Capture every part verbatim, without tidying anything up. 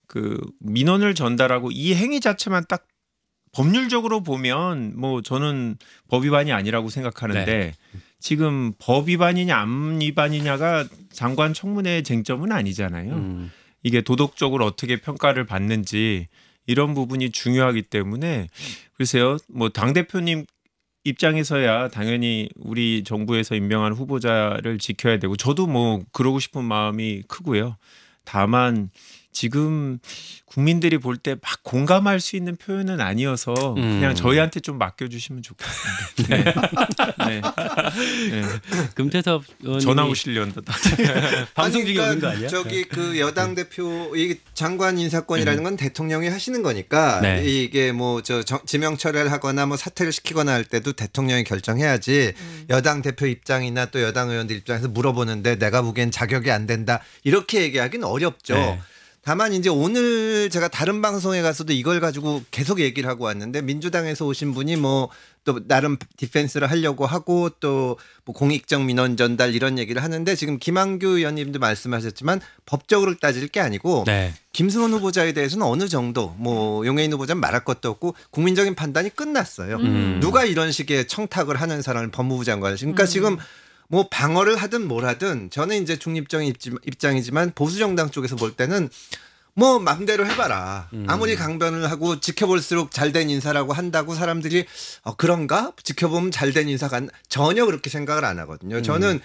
그 민원을 전달하고 이 행위 자체만 딱 법률적으로 보면 뭐 저는 법 위반이 아니라고 생각하는데 네. 지금 법 위반이냐 안 위반이냐가 장관 청문회의 쟁점은 아니잖아요. 음. 이게 도덕적으로 어떻게 평가를 받는지 이런 부분이 중요하기 때문에 글쎄요. 뭐 당대표님 입장에서야 당연히 우리 정부에서 임명한 후보자를 지켜야 되고 저도 뭐 그러고 싶은 마음이 크고요. 다만 지금 국민들이 볼 때 막 공감할 수 있는 표현은 아니어서 그냥 음. 저희한테 좀 맡겨주시면 좋겠습니다. 네. 네. 네. 금태섭 의원님이 전화 오시려는데 방송 중에 아니, 오는 거 아니야? 저기 그 여당 대표 이 장관 인사권이라는 건 대통령이 하시는 거니까 네. 이게 뭐 저 지명 철회를 하거나 뭐 사퇴를 시키거나 할 때도 대통령이 결정해야지 음. 여당 대표 입장이나 또 여당 의원들 입장에서 물어보는데 내가 보기엔 자격이 안 된다 이렇게 얘기하기는 어렵죠. 네. 다만 이제 오늘 제가 다른 방송에 가서도 이걸 가지고 계속 얘기를 하고 왔는데 민주당에서 오신 분이 뭐 또 나름 디펜스를 하려고 하고 또 뭐 공익적 민원 전달 이런 얘기를 하는데 지금 김한규 의원님도 말씀하셨지만 법적으로 따질 게 아니고 네. 김승원 후보자에 대해서는 어느 정도 뭐 용해인 후보자는 말할 것도 없고 국민적인 판단이 끝났어요. 음. 누가 이런 식의 청탁을 하는 사람을 법무부 장관을 그러니까 음. 지금 뭐 방어를 하든 뭘 하든 저는 이제 중립적인 입장이지만 보수 정당 쪽에서 볼 때는 뭐 맘대로 해봐라. 음. 아무리 강변을 하고 지켜볼수록 잘된 인사라고 한다고 사람들이 어, 그런가? 지켜보면 잘된 인사가 안- 전혀 그렇게 생각을 안 하거든요. 저는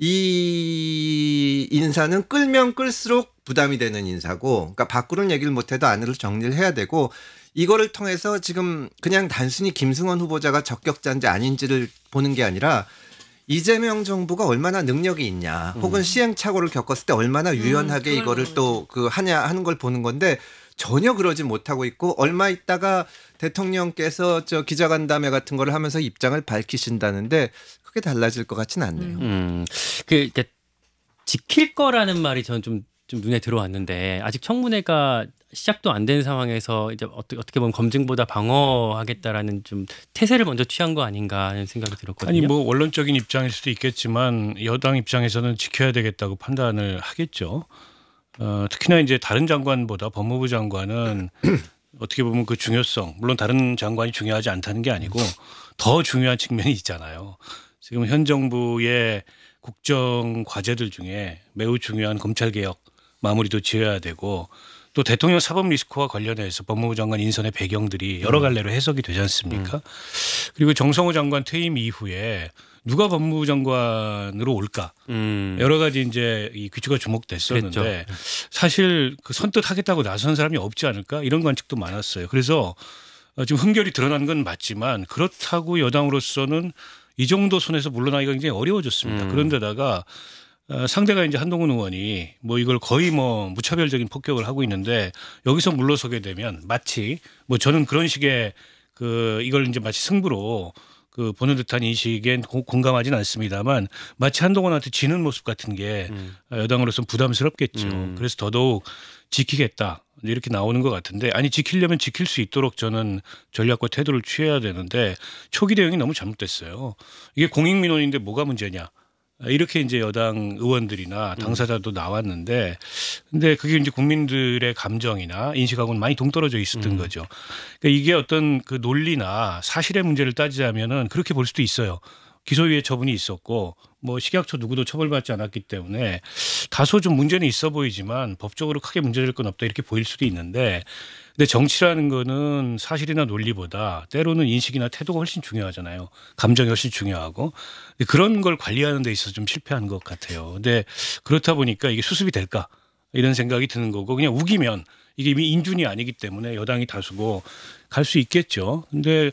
이 인사는 끌면 끌수록 부담이 되는 인사고 그러니까 밖으로는 얘기를 못해도 안으로 정리를 해야 되고 이거를 통해서 지금 그냥 단순히 김승원 후보자가 적격자인지 아닌지를 보는 게 아니라 이재명 정부가 얼마나 능력이 있냐 혹은 시행착오를 겪었을 때 얼마나 유연하게 음, 이거를 그걸 또 그 하냐 하는 걸 보는 건데 전혀 그러지 못하고 있고 얼마 있다가 대통령께서 저 기자간담회 같은 걸 하면서 입장을 밝히신다는데 크게 달라질 것 같지는 않네요. 음. 그 이렇게 지킬 거라는 말이 저는 좀, 좀 눈에 들어왔는데 아직 청문회가 시작도 안 된 상황에서 이제 어떻게 어떻게 보면 검증보다 방어하겠다라는 좀 태세를 먼저 취한 거 아닌가 하는 생각이 들었거든요. 아니 뭐 원론적인 입장일 수도 있겠지만 여당 입장에서는 지켜야 되겠다고 판단을 하겠죠. 어, 특히나 이제 다른 장관보다 법무부 장관은 어떻게 보면 그 중요성 물론 다른 장관이 중요하지 않다는 게 아니고 더 중요한 측면이 있잖아요. 지금 현 정부의 국정 과제들 중에 매우 중요한 검찰 개혁 마무리도 지어야 되고 또 대통령 사법 리스크와 관련해서 법무부 장관 인선의 배경들이 여러 갈래로 해석이 되지 않습니까? 음. 그리고 정성호 장관 퇴임 이후에 누가 법무부 장관으로 올까? 음. 여러 가지 이제 이 귀추가 주목됐었는데 그랬죠. 사실 그 선뜻 하겠다고 나선 사람이 없지 않을까? 이런 관측도 많았어요. 그래서 지금 흥결이 드러난 건 맞지만 그렇다고 여당으로서는 이 정도 선에서 물러나기가 굉장히 어려워졌습니다. 음. 그런데다가 어, 상대가 이제 한동훈 의원이 뭐 이걸 거의 뭐 무차별적인 폭격을 하고 있는데 여기서 물러서게 되면 마치 뭐 저는 그런 식의 그 이걸 이제 마치 승부로 그 보는 듯한 인식엔 고, 공감하지는 않습니다만 마치 한동훈한테 지는 모습 같은 게 음. 여당으로서는 부담스럽겠죠. 음. 그래서 더더욱 지키겠다. 이렇게 나오는 것 같은데 아니 지키려면 지킬 수 있도록 저는 전략과 태도를 취해야 되는데 초기 대응이 너무 잘못됐어요. 이게 공익민원인데 뭐가 문제냐. 이렇게 이제 여당 의원들이나 당사자도 나왔는데 근데 그게 이제 국민들의 감정이나 인식하고는 많이 동떨어져 있었던 음. 거죠. 그러니까 이게 어떤 그 논리나 사실의 문제를 따지자면은 그렇게 볼 수도 있어요. 기소유예 처분이 있었고 뭐 식약처 누구도 처벌받지 않았기 때문에 다소 좀 문제는 있어 보이지만 법적으로 크게 문제될 건 없다 이렇게 보일 수도 있는데 근데 정치라는 거는 사실이나 논리보다 때로는 인식이나 태도가 훨씬 중요하잖아요. 감정이 훨씬 중요하고 근데 그런 걸 관리하는 데 있어서 좀 실패한 것 같아요. 근데 그렇다 보니까 이게 수습이 될까 이런 생각이 드는 거고 그냥 우기면 이게 이미 인준이 아니기 때문에 여당이 다수고 갈 수 있겠죠. 근데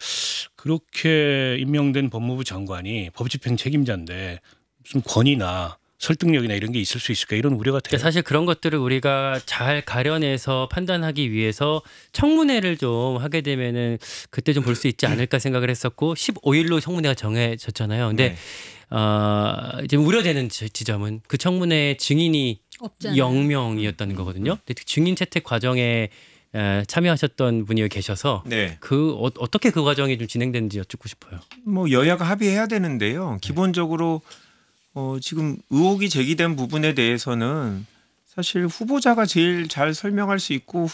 그렇게 임명된 법무부 장관이 법집행 책임자인데 무슨 권위나 설득력이나 이런 게 있을 수 있을까 이런 우려가 돼요. 그러니까 사실 그런 것들을 우리가 잘 가려내서 판단하기 위해서 청문회를 좀 하게 되면은 그때 좀 볼 수 있지 않을까 생각을 했었고 십오 일로 청문회가 정해졌잖아요. 근데 네. 어, 이제 우려되는 지- 지점은 그 청문회 증인이 없잖아요. 영 명이었다는 거거든요. 근데 증인 채택 과정에 에, 참여하셨던 분이 계셔서 네. 그 어, 어떻게 그 과정이 좀 진행되는지 여쭙고 싶어요. 뭐 여야가 합의해야 되는데요. 기본적으로 어, 지금 의혹이 제기된 부분에 대해서는 사실 후보자가 제일 잘 설명할 수 있고